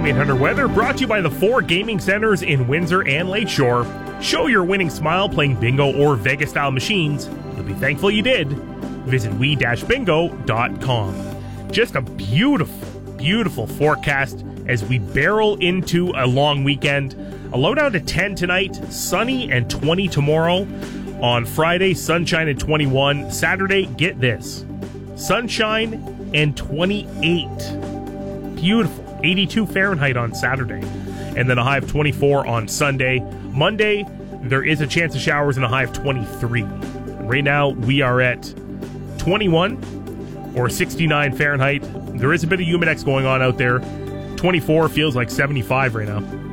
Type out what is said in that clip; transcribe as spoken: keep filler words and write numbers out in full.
eight hundred weather brought to you by the four gaming centers in Windsor and Lakeshore. Show your winning smile playing bingo or Vegas-style machines. You'll be thankful you did. Visit we dash bingo dot com. Just a beautiful, beautiful forecast as we barrel into a long weekend. A low down to ten tonight, sunny and twenty tomorrow. On Friday, sunshine and twenty-one. Saturday, get this, sunshine and twenty-eight. Beautiful. eighty-two Fahrenheit on Saturday. And then a high of twenty-four on Sunday. Monday, there is a chance of showers and a high of twenty-three. Right now, we are at twenty-one or sixty-nine Fahrenheit. There is a bit of humidex going on out there. twenty-four feels like seventy-five right now.